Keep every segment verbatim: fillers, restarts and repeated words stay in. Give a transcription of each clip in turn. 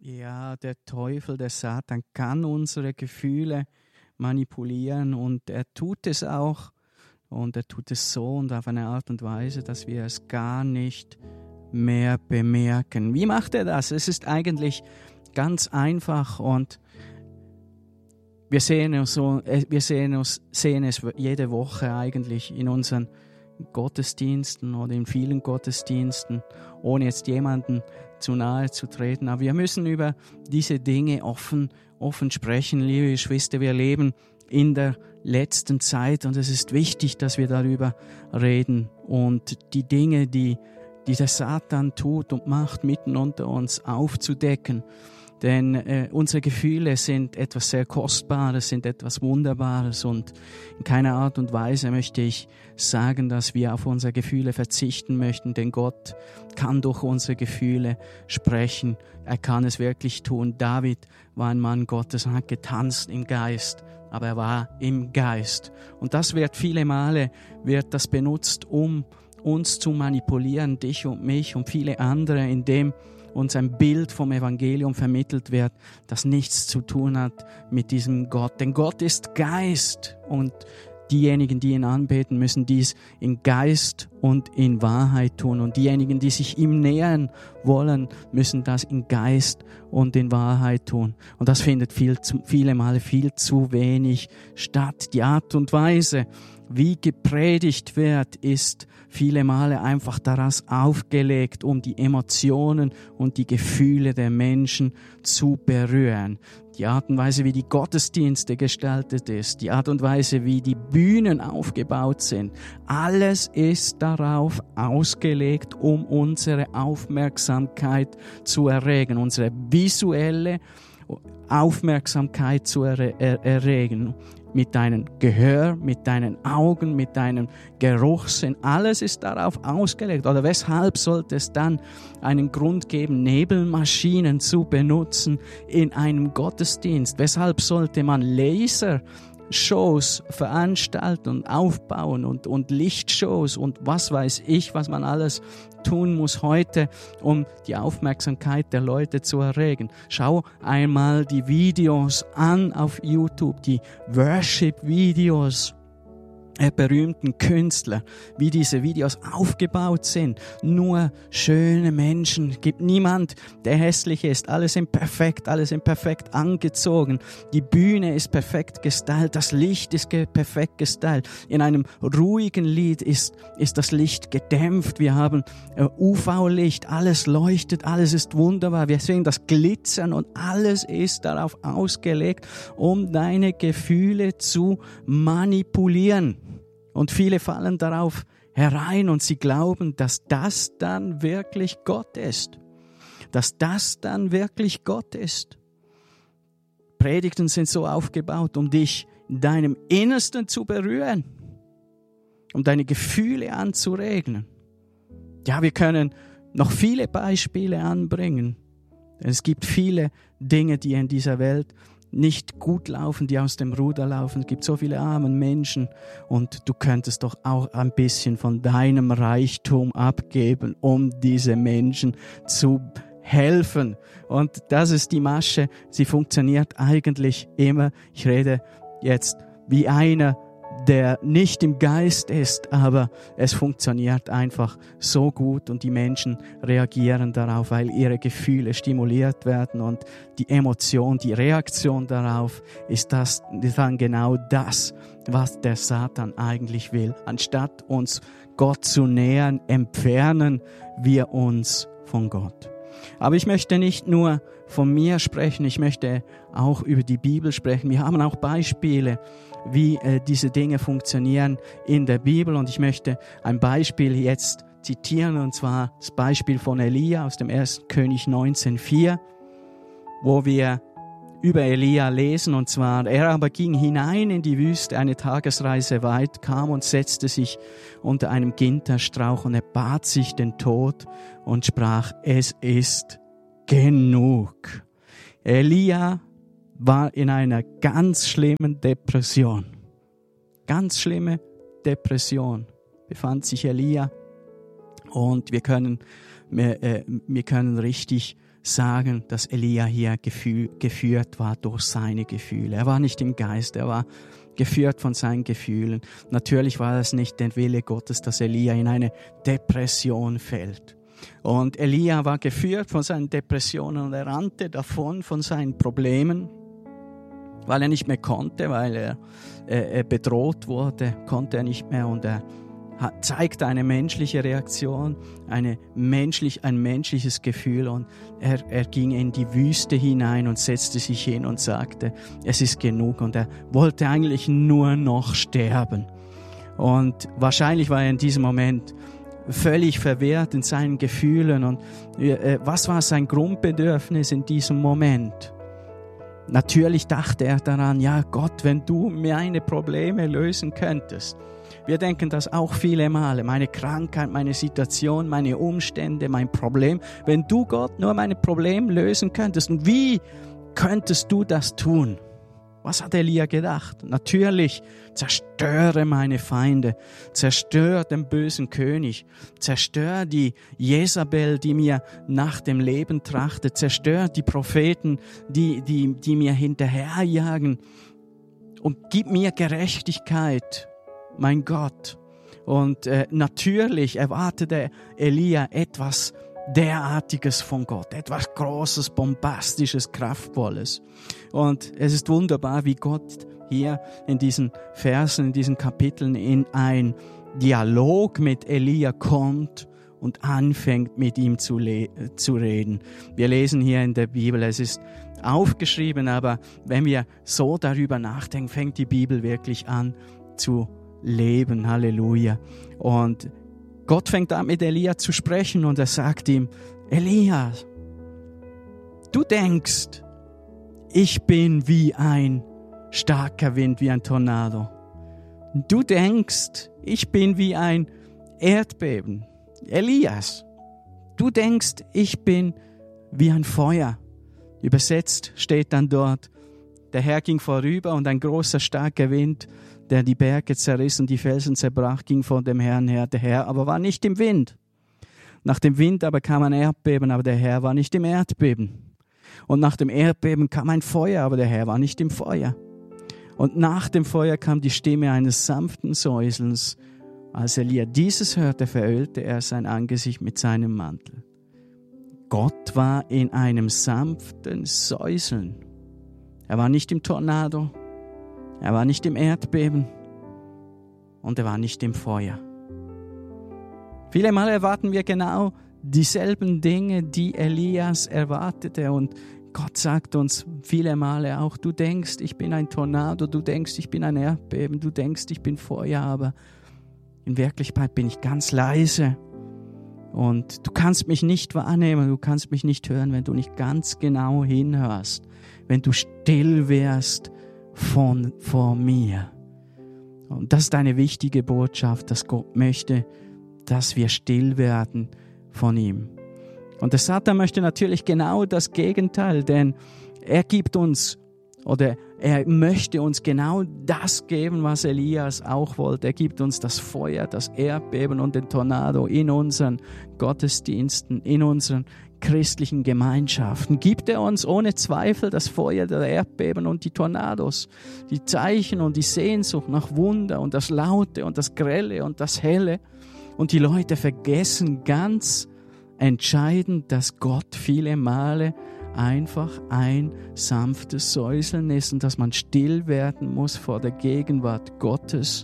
Ja, der Teufel, der Satan kann unsere Gefühle manipulieren und er tut es auch. Und er tut es so und auf eine Art und Weise, dass wir es gar nicht mehr bemerken. Wie macht er das? Es ist eigentlich ganz einfach und wir sehen es, so, wir sehen es, sehen es jede Woche eigentlich in unseren Gottesdiensten oder in vielen Gottesdiensten, ohne jetzt jemanden zu nahe zu treten. Aber wir müssen über diese Dinge offen, offen sprechen, liebe Geschwister. Wir leben in der letzten Zeit und es ist wichtig, dass wir darüber reden und die Dinge, die, die der Satan tut und macht, mitten unter uns aufzudecken. Denn äh, unsere Gefühle sind etwas sehr Kostbares, sind etwas Wunderbares und in keiner Art und Weise möchte ich sagen, dass wir auf unsere Gefühle verzichten möchten, denn Gott kann durch unsere Gefühle sprechen. Er kann es wirklich tun. David war ein Mann Gottes und hat getanzt im Geist, aber er war im Geist. Und das wird viele Male, wird das benutzt, um uns zu manipulieren, dich und mich und viele andere, indem uns ein Bild vom Evangelium vermittelt wird, das nichts zu tun hat mit diesem Gott. Denn Gott ist Geist und diejenigen, die ihn anbeten, müssen dies in Geist und in Wahrheit tun. Und diejenigen, die sich ihm nähern wollen, müssen das in Geist und in Wahrheit tun. Und das findet viel zu, viele Male viel zu wenig statt. Die Art und Weise, wie gepredigt wird, ist viele Male einfach daraus aufgelegt, um die Emotionen und die Gefühle der Menschen zu berühren. Die Art und Weise, wie die Gottesdienste gestaltet ist, die Art und Weise, wie die Bühnen aufgebaut sind, alles ist darauf ausgelegt, um unsere Aufmerksamkeit zu erregen, unsere visuelle Aufmerksamkeit zu er- er- erregen. Mit deinem Gehör, mit deinen Augen, mit deinem Geruchssinn. Alles ist darauf ausgelegt. Oder weshalb sollte es dann einen Grund geben, Nebelmaschinen zu benutzen in einem Gottesdienst? Weshalb sollte man Lasershows veranstalten und aufbauen und, und Lichtshows und was weiß ich, was man alles tun muss heute, um die Aufmerksamkeit der Leute zu erregen. Schau einmal die Videos an auf YouTube, die Worship-Videos der berühmten Künstler, wie diese Videos aufgebaut sind. Nur schöne Menschen, gibt niemand, der hässlich ist. Alle sind perfekt, alle sind perfekt angezogen. Die Bühne ist perfekt gestylt, das Licht ist ge- perfekt gestylt. In einem ruhigen Lied ist, ist das Licht gedämpft. Wir haben äh, U V-Licht, alles leuchtet, alles ist wunderbar. Wir sehen das Glitzern und alles ist darauf ausgelegt, um deine Gefühle zu manipulieren. Und viele fallen darauf herein und sie glauben, dass das dann wirklich Gott ist. Dass das dann wirklich Gott ist. Predigten sind so aufgebaut, um dich in deinem Innersten zu berühren. Um deine Gefühle anzuregen. Ja, wir können noch viele Beispiele anbringen. Denn es gibt viele Dinge, die in dieser Welt nicht gut laufen, die aus dem Ruder laufen. Es gibt so viele arme Menschen und du könntest doch auch ein bisschen von deinem Reichtum abgeben, um diese Menschen zu helfen. Und das ist die Masche. Sie funktioniert eigentlich immer. Ich rede jetzt wie einer, der nicht im Geist ist, aber es funktioniert einfach so gut und die Menschen reagieren darauf, weil ihre Gefühle stimuliert werden und die Emotion, die Reaktion darauf ist das dann genau das, was der Satan eigentlich will. Anstatt uns Gott zu nähern, entfernen wir uns von Gott. Aber ich möchte nicht nur von mir sprechen, ich möchte auch über die Bibel sprechen. Wir haben auch Beispiele, wie äh, diese Dinge funktionieren in der Bibel. Und ich möchte ein Beispiel jetzt zitieren, und zwar das Beispiel von Elia aus dem ersten König neunzehn vier, wo wir über Elia lesen. Und zwar, er aber ging hinein in die Wüste, eine Tagesreise weit, kam und setzte sich unter einem Ginterstrauch und er bat sich den Tod und sprach, es ist genug. Elia war in einer ganz schlimmen Depression. Ganz schlimme Depression befand sich Elia. Und wir können wir, äh, wir können richtig sagen, dass Elia hier gefühl, geführt war durch seine Gefühle. Er war nicht im Geist, er war geführt von seinen Gefühlen. Natürlich war es nicht der Wille Gottes, dass Elia in eine Depression fällt. Und Elia war geführt von seinen Depressionen und er rannte davon von seinen Problemen, weil er nicht mehr konnte, weil er, äh, er bedroht wurde, konnte er nicht mehr und er hat, zeigte eine menschliche Reaktion, eine menschlich, ein menschliches Gefühl und er, er ging in die Wüste hinein und setzte sich hin und sagte, es ist genug und er wollte eigentlich nur noch sterben. Und wahrscheinlich war er in diesem Moment völlig verwirrt in seinen Gefühlen und äh, was war sein Grundbedürfnis in diesem Moment? Natürlich dachte er daran, ja Gott, wenn du meine Probleme lösen könntest. Wir denken das auch viele Male, meine Krankheit, meine Situation, meine Umstände, mein Problem. Wenn du, Gott, nur meine Probleme lösen könntest, und wie könntest du das tun? Was hat Elia gedacht? Natürlich, zerstöre meine Feinde, zerstöre den bösen König, zerstöre die Jezabel, die mir nach dem Leben trachtet, zerstöre die Propheten, die, die, die mir hinterherjagen und gib mir Gerechtigkeit. Mein Gott. Und äh, natürlich erwartete Elia etwas derartiges von Gott, etwas Großes, Bombastisches, Kraftvolles. Und es ist wunderbar, wie Gott hier in diesen Versen, in diesen Kapiteln in ein Dialog mit Elia kommt und anfängt mit ihm zu, le- zu reden. Wir lesen hier in der Bibel, es ist aufgeschrieben, aber wenn wir so darüber nachdenken, fängt die Bibel wirklich an zu leben, Halleluja. Und Gott fängt an mit Elia zu sprechen und er sagt ihm, Elia, du denkst, ich bin wie ein starker Wind, wie ein Tornado. Du denkst, ich bin wie ein Erdbeben. Elias, du denkst, ich bin wie ein Feuer. Übersetzt steht dann dort, der Herr ging vorüber und ein großer, starker Wind, der die Berge zerriss und die Felsen zerbrach, ging vor dem Herrn her. Der Herr aber war nicht im Wind. Nach dem Wind aber kam ein Erdbeben, aber der Herr war nicht im Erdbeben. Und nach dem Erdbeben kam ein Feuer, aber der Herr war nicht im Feuer. Und nach dem Feuer kam die Stimme eines sanften Säuselns. Als Elia dieses hörte, verölte er sein Angesicht mit seinem Mantel. Gott war in einem sanften Säuseln. Er war nicht im Tornado. Er war nicht im Erdbeben und er war nicht im Feuer. Viele Mal erwarten wir genau dieselben Dinge, die Elias erwartete. Und Gott sagt uns viele Male auch, du denkst, ich bin ein Tornado, du denkst, ich bin ein Erdbeben, du denkst, ich bin Feuer, aber in Wirklichkeit bin ich ganz leise. Und du kannst mich nicht wahrnehmen, du kannst mich nicht hören, wenn du nicht ganz genau hinhörst, wenn du still wärst von vor mir. Und das ist eine wichtige Botschaft, dass Gott möchte, dass wir still werden von ihm. Und der Satan möchte natürlich genau das Gegenteil, denn er gibt uns oder er möchte uns genau das geben, was Elias auch wollte. Er gibt uns das Feuer, das Erdbeben und den Tornado in unseren Gottesdiensten, in unseren christlichen Gemeinschaften. Gibt er uns ohne Zweifel das Feuer der Erdbeben und die Tornados, die Zeichen und die Sehnsucht nach Wunder und das Laute und das Grelle und das Helle. Und die Leute vergessen ganz entscheidend, dass Gott viele Male einfach ein sanftes Säuseln ist und dass man still werden muss vor der Gegenwart Gottes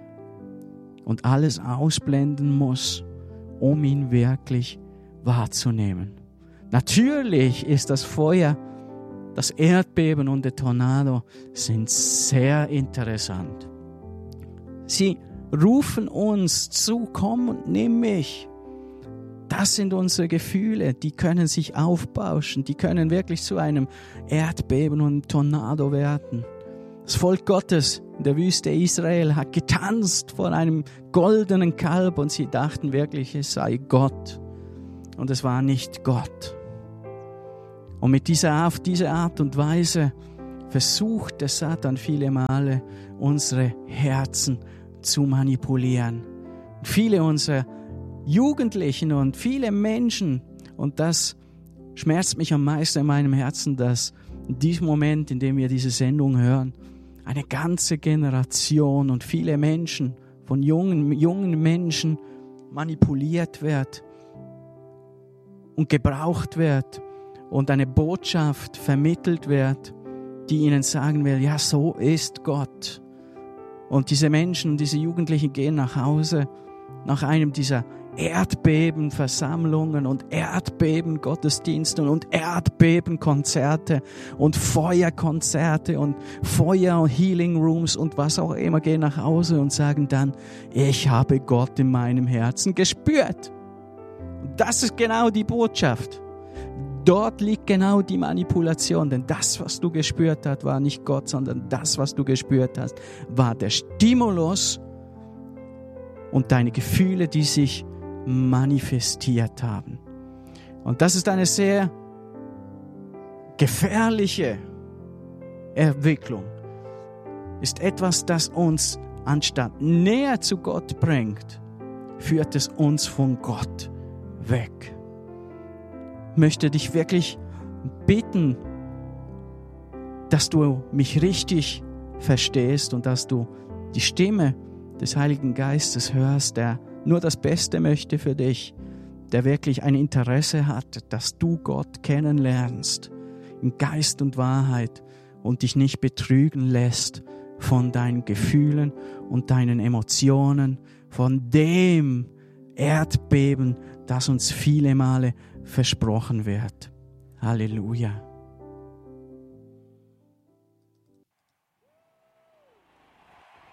und alles ausblenden muss, um ihn wirklich wahrzunehmen. Natürlich ist das Feuer, das Erdbeben und der Tornado sind sehr interessant. Sie rufen uns zu, komm und nimm mich. Das sind unsere Gefühle, die können sich aufbauschen, die können wirklich zu einem Erdbeben und Tornado werden. Das Volk Gottes in der Wüste Israel hat getanzt vor einem goldenen Kalb und sie dachten wirklich, es sei Gott. Und es war nicht Gott. Und mit dieser, auf diese Art und Weise versucht der Satan viele Male, unsere Herzen zu manipulieren. Viele unserer Jugendlichen und viele Menschen, und das schmerzt mich am meisten in meinem Herzen, dass in diesem Moment, in dem wir diese Sendung hören, eine ganze Generation und viele Menschen, von jungen, jungen Menschen manipuliert wird und gebraucht wird und eine Botschaft vermittelt wird, die ihnen sagen will, ja, so ist Gott. Und diese Menschen, diese Jugendlichen gehen nach Hause nach einem dieser Erdbebenversammlungen und Erdbebengottesdiensten und Erdbebenkonzerte und Feuerkonzerte und Feuer- und Healing Rooms und was auch immer, gehen nach Hause und sagen dann, ich habe Gott in meinem Herzen gespürt. Und das ist genau die Botschaft. Dort liegt genau die Manipulation, denn das, was du gespürt hast, war nicht Gott, sondern das, was du gespürt hast, war der Stimulus und deine Gefühle, die sich manifestiert haben. Und das ist eine sehr gefährliche Entwicklung. Ist etwas, das uns anstatt näher zu Gott bringt, führt es uns von Gott weg. Ich möchte dich wirklich bitten, dass du mich richtig verstehst und dass du die Stimme des Heiligen Geistes hörst, der nur das Beste möchte für dich, der wirklich ein Interesse hat, dass du Gott kennenlernst in Geist und Wahrheit und dich nicht betrügen lässt von deinen Gefühlen und deinen Emotionen, von dem Erdbeben, das uns viele Male versprochen wird. Halleluja.